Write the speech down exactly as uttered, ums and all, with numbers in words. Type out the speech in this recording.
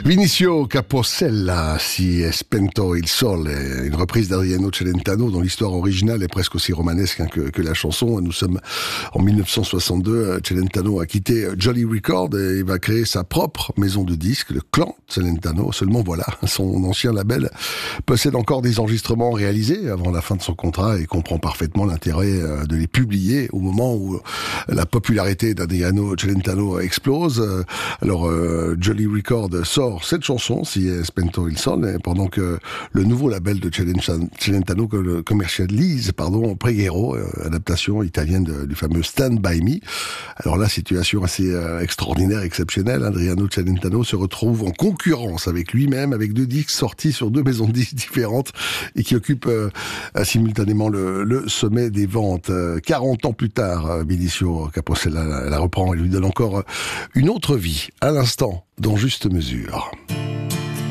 Vinicio Capossela, Si è spento il sole, une reprise d'Adriano Celentano dont l'histoire originale est presque aussi romanesque hein, que, que la chanson. Nous sommes en mille neuf cent soixante-deux, Celentano a quitté Jolly Records et va créer sa propre maison de disques, le clan Celentano. Seulement voilà, son ancien label possède encore des enregistrements réalisés avant la fin de son contrat et comprend parfaitement l'intérêt de les publier au moment où la popularité d'Adriano Celentano explose. Alors euh, Jolly Records sort cette chanson, Si è spento il sole, pendant que le nouveau label de Celentano commercialise, pardon, Preghiero, euh, adaptation italienne de, du fameux Stand By Me. Alors là, situation assez euh, extraordinaire, exceptionnelle. Adriano Celentano se retrouve en concurrence avec lui-même, avec deux disques sortis sur deux maisons de disques différentes et qui occupent euh, simultanément le, le sommet des ventes. Euh, quarante ans plus tard, euh, Vinicio Capossela la, la reprend et lui donne encore une autre vie, à l'instant, dans Juste Mesure.